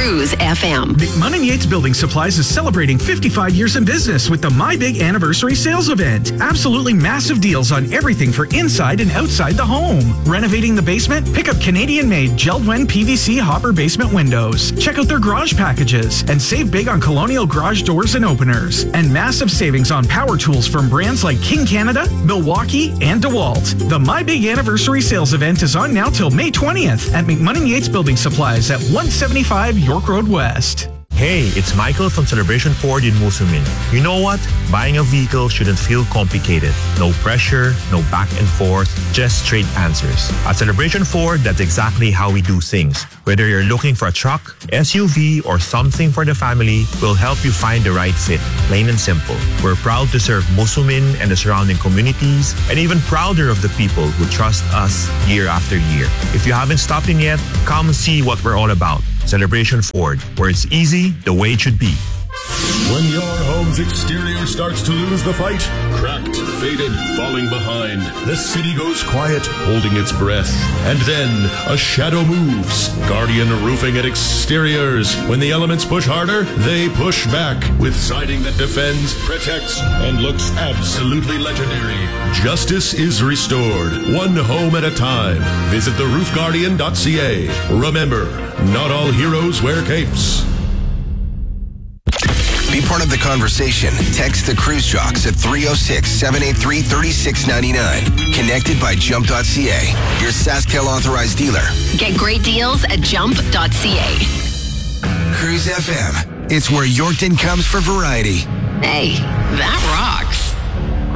Cruise FM. McMunn & Yates Building Supplies is celebrating 55 years in business with the My Big Anniversary Sales Event. Absolutely massive deals on everything for inside and outside the home. Renovating the basement? Pick up Canadian-made Geldwen PVC hopper basement windows. Check out their garage packages and save big on Colonial garage doors and openers. And massive savings on power tools from brands like King Canada, Milwaukee, and DeWalt. The My Big Anniversary Sales Event is on now till May 20th at McMunn & Yates Building Supplies at 175 York Road West. Hey, it's Michael from Celebration Ford in Musumin. You know what? Buying a vehicle shouldn't feel complicated. No pressure, no back and forth, just straight answers. At Celebration Ford, that's exactly how we do things. Whether you're looking for a truck, SUV, or something for the family, we'll help you find the right fit. Plain and simple. We're proud to serve Musumin and the surrounding communities, and even prouder of the people who trust us year after year. If you haven't stopped in yet, come see what we're all about. Celebration Ford, where it's easy the way it should be. When your home's exterior starts to lose the fight, cracked, faded, falling behind, the city goes quiet, holding its breath. And then a shadow moves. Guardian Roofing and Exteriors. When the elements push harder, they push back with siding that defends, protects, and looks absolutely legendary. Justice is restored, one home at a time. Visit theroofguardian.ca. Remember, not all heroes wear capes. Be part of the conversation. Text the Cruise Jocks at 306-783-3699. Connected by Jump.ca, your SaskTel authorized dealer. Get great deals at Jump.ca. Cruise FM. It's where Yorkton comes for variety. Hey, that rocks.